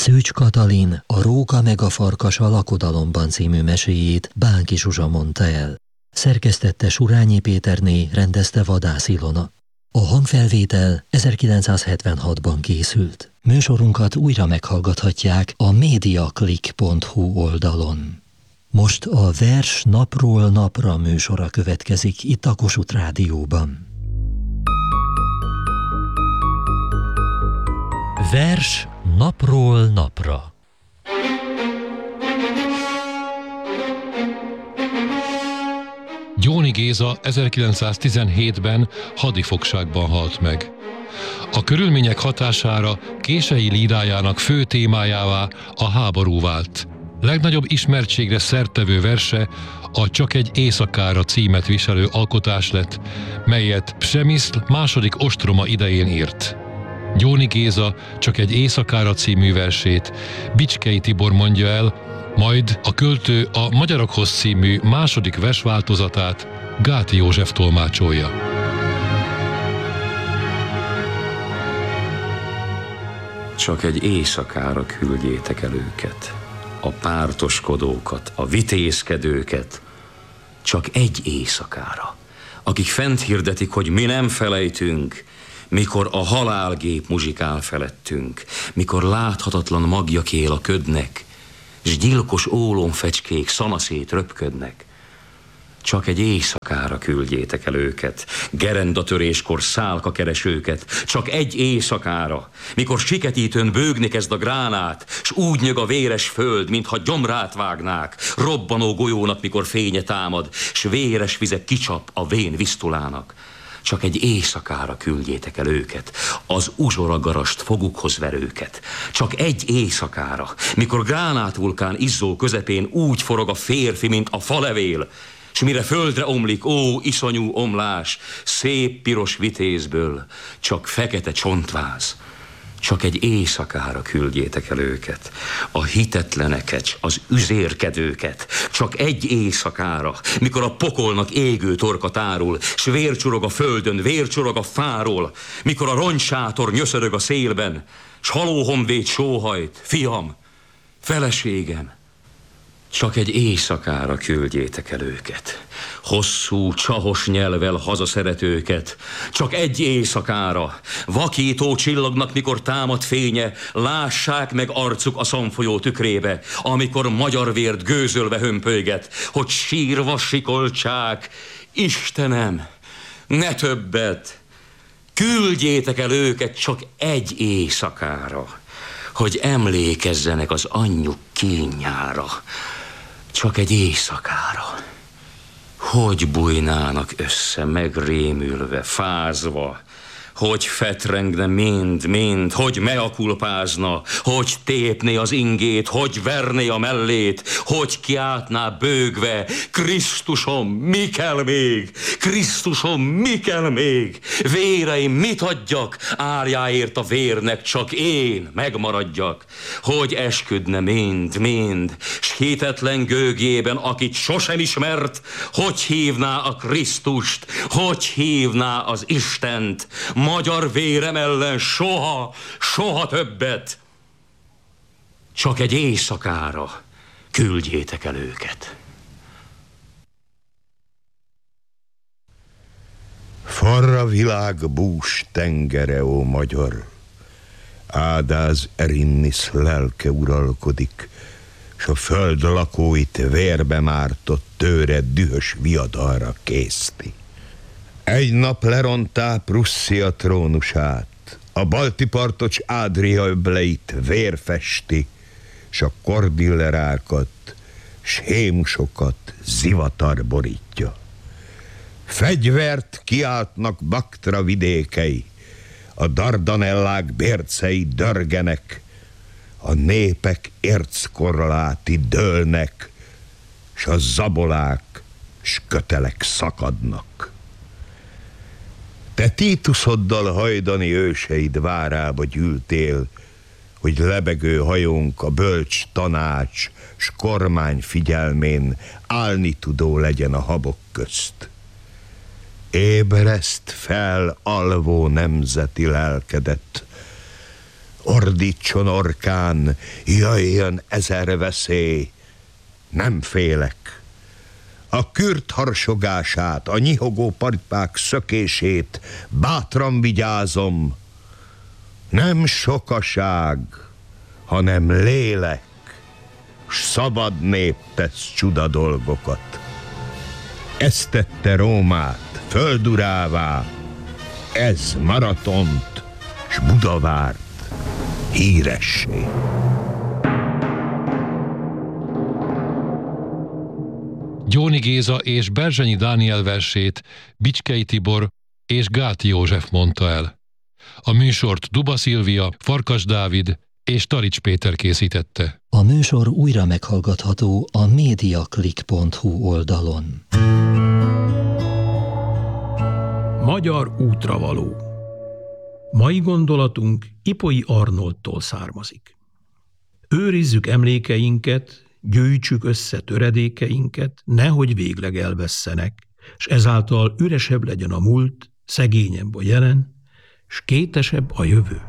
Szőcs Katalin a Róka meg a farkas a lakodalomban című meséjét Bánki Zsuzsa mondta el. Szerkesztette Surányi Péterné, rendezte Vadász Ilona. A hangfelvétel 1976-ban készült. Műsorunkat újra meghallgathatják a mediaclick.hu oldalon. Most a Vers napról napra műsora következik itt a Kossuth Rádióban. Vers napról napra. Gyóni Géza 1917-ben hadifogságban halt meg. A körülmények hatására kései lírájának fő témájává a háború vált. Legnagyobb ismertségre szerttevő verse a Csak egy éjszakára címet viselő alkotás lett, melyet Przemyszl második ostroma idején írt. Gyóni Géza Csak egy éjszakára című versét Bicskei Tibor mondja el, majd a költő a Magyarokhoz című második versváltozatát Gáti József tolmácsolja. Csak egy éjszakára küldjétek el őket, a pártoskodókat, a vitézkedőket, csak egy éjszakára, akik fent hirdetik, hogy mi nem felejtünk, mikor a halálgép muzsikál felettünk, mikor láthatatlan magja kél a ködnek, s gyilkos ólomfecskék szanaszét röpködnek. Csak egy éjszakára küldjétek el őket, gerendatöréskor szálkakeresőket, csak egy éjszakára, mikor siketítőn bőgni kezd a gránát, s úgy nyög a véres föld, mintha gyomrát vágnák, robbanó golyónak, mikor fénye támad, s véres vizek kicsap a vén visztulának. Csak egy éjszakára küldjétek el őket, az uzsoragarast fogukhoz verőket. Csak egy éjszakára, mikor gránátvulkán izzó közepén úgy forog a férfi, mint a falevél, s mire földre omlik, ó, iszonyú omlás, szép piros vitézből, csak fekete csontváz. Csak egy éjszakára küldjétek el őket, a hitetleneket, az üzérkedőket, csak egy éjszakára, mikor a pokolnak égő torka tárul, s vércsurog a földön, vércsurog a fáról, mikor a rongysátor nyöszörög a szélben, s halóhonvéd sóhajt, fiam, feleségem. Csak egy éjszakára küldjétek el őket, hosszú, csahos nyelvvel hazaszeretőket, csak egy éjszakára, vakító csillagnak, mikor támad fénye, lássák meg arcuk a szamfolyó tükrébe, amikor magyar vért gőzölve hömpölyget, hogy sírva sikoltsák, Istenem, ne többet, küldjétek el őket csak egy éjszakára, hogy emlékezzenek az anyjuk kínjára. Csak egy éjszakára. Hogy bújnának össze, megrémülve, fázva, hogy fetrengne mind, hogy meakulpázna, hogy tépné az ingét, hogy verné a mellét, hogy kiáltná bőgve, Krisztusom, mi kell még? Krisztusom, mi kell még? Véreim, mit adjak? Árjáért a vérnek csak én megmaradjak. Hogy esküdne mind, s hitetlen gőgjében, akit sosem ismert, hogy hívná a Krisztust, hogy hívná az Istent, magyar vérem ellen soha többet. Csak egy éjszakára küldjétek el őket. Farra világ bús tengere, ó magyar, Ádáz Erinnisz lelke uralkodik, s a föld lakóit vérbe mártott tőre dühös viadalra készti. Egy nap lerontá Prusszia trónusát, a balti partocs Ádria öbleit vérfesti, s a kordillerákat, s hémusokat zivatar borítja. Fegyvert kiáltnak Baktra vidékei, a Dardanellák bércei dörgenek, a népek érckorláti dőlnek, s a zabolák s kötelek szakadnak. Te Títuszoddal hajdani őseid várába gyűltél, hogy lebegő hajónk a bölcs tanács s kormány figyelmén állni tudó legyen a habok közt. Ébreszt fel, alvó nemzeti lelkedet, Ordítson orkán, jöjjön ezer veszély, nem félek. A kürt harsogását, a nyihogó paripák szökését bátran vigyázom. Nem sokaság, hanem lélek, s szabad nép tesz csuda dolgokat. Ez tette Rómát földurává, ez Maratont s Budavárt híressé. Gyóni Géza és Berzsenyi Dániel versét Bicskei Tibor és Gáti József mondta el. A műsort Duba Szilvia, Farkas Dávid és Tarics Péter készítette. A műsor újra meghallgatható a mediaclick.hu oldalon. Magyar útravaló. Mai gondolatunk Ipoi Arnoldtól származik. Őrizzük emlékeinket, gyűjtsük össze töredékeinket, nehogy végleg elvesszenek, s ezáltal üresebb legyen a múlt, szegényebb a jelen, s kétesebb a jövő.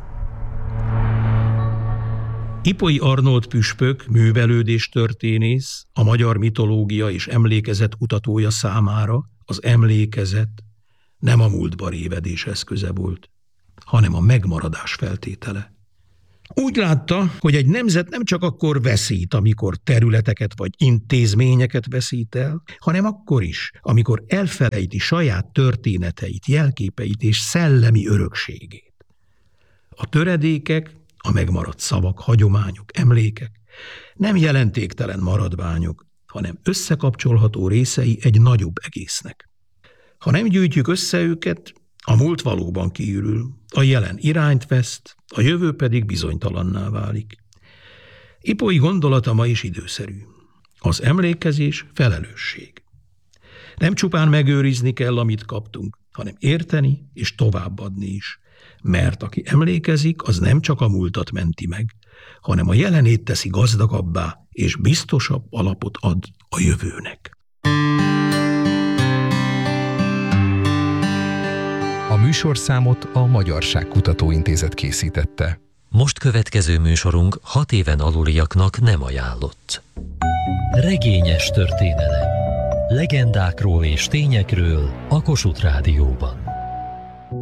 Ipoi Arnold püspök, művelődéstörténész, a magyar mitológia és emlékezet kutatója számára az emlékezet nem a múltba révedés eszköze volt, hanem a megmaradás feltétele. Úgy látta, hogy egy nemzet nem csak akkor veszít, amikor területeket vagy intézményeket veszít el, hanem akkor is, amikor elfelejti saját történeteit, jelképeit és szellemi örökségét. A töredékek, a megmaradt szavak, hagyományok, emlékek nem jelentéktelen maradványok, hanem összekapcsolható részei egy nagyobb egésznek. Ha nem gyűjtjük össze őket, a múlt valóban kiürül, a jelen irányt veszt, a jövő pedig bizonytalanná válik. Ipoi gondolata ma is időszerű. Az emlékezés felelősség. Nem csupán megőrizni kell, amit kaptunk, hanem érteni és továbbadni is. Mert aki emlékezik, az nem csak a múltat menti meg, hanem a jelenét teszi gazdagabbá és biztosabb alapot ad a jövőnek. A műsorszámot a Magyarság Kutatóintézet készítette. Most következő műsorunk 6 éven aluliaknak nem ajánlott. Regényes történelem. Legendákról és tényekről a Kossuth Rádióban.